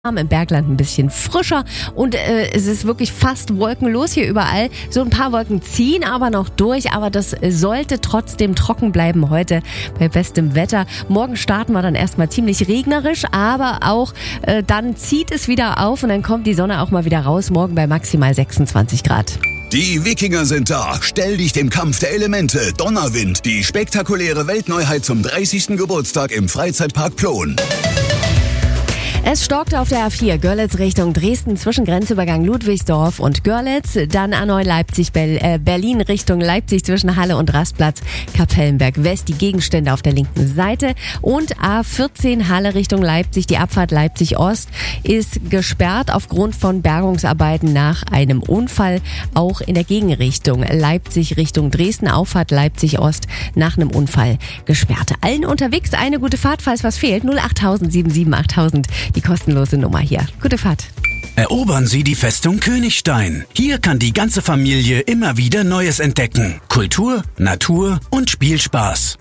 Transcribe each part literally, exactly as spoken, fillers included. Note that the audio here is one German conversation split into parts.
Im Bergland ein bisschen frischer und äh, es ist wirklich fast wolkenlos hier überall. So ein paar Wolken ziehen aber noch durch, aber das sollte trotzdem trocken bleiben heute bei bestem Wetter. Morgen starten wir dann erstmal ziemlich regnerisch, aber auch äh, dann zieht es wieder auf und dann kommt die Sonne auch mal wieder raus, morgen bei maximal sechsundzwanzig Grad. Die Wikinger sind da. Stell dich dem Kampf der Elemente. Donnerwind, die spektakuläre Weltneuheit zum dreißigsten Geburtstag im Freizeitpark Plon. Es stockt auf der A vier, Görlitz Richtung Dresden zwischen Grenzübergang Ludwigsdorf und Görlitz. Dann A neun Leipzig, Ber- äh, Berlin Richtung Leipzig zwischen Halle und Rastplatz Kapellenberg West. Die Gegenstände auf der linken Seite. Und A vierzehn Halle Richtung Leipzig, die Abfahrt Leipzig Ost ist gesperrt aufgrund von Bergungsarbeiten nach einem Unfall. Auch in der Gegenrichtung Leipzig Richtung Dresden, Auffahrt Leipzig Ost nach einem Unfall gesperrt. Allen unterwegs eine gute Fahrt, falls was fehlt. null acht null sieben sieben acht null null. Die kostenlose Nummer hier. Gute Fahrt. Erobern Sie die Festung Königstein. Hier kann die ganze Familie immer wieder Neues entdecken. Kultur, Natur und Spielspaß.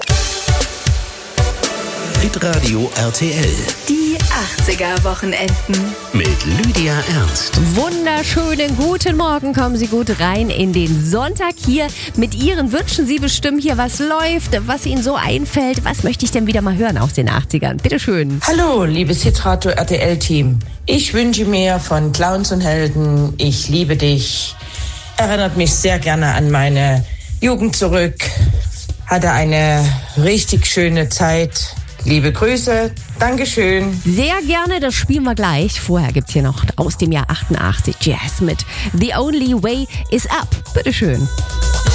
Hitradio R T L. Die achtziger-Wochenenden. Mit Lydia Ernst. Wunderschönen guten Morgen. Kommen Sie gut rein in den Sonntag hier. Mit Ihren Wünschen Sie bestimmen hier, was läuft, was Ihnen so einfällt. Was möchte ich denn wieder mal hören aus den achtzigern? Bitteschön. Hallo, liebes Hitradio R T L-Team. Ich wünsche mir von Clowns und Helden, ich liebe dich. Erinnert mich sehr gerne an meine Jugend zurück. Hatte eine richtig schöne Zeit. Liebe Grüße, Dankeschön. Sehr gerne, das spielen wir gleich. Vorher gibt's hier noch aus dem Jahr achtundachtzig Jazz mit The Only Way Is Up. Bitteschön.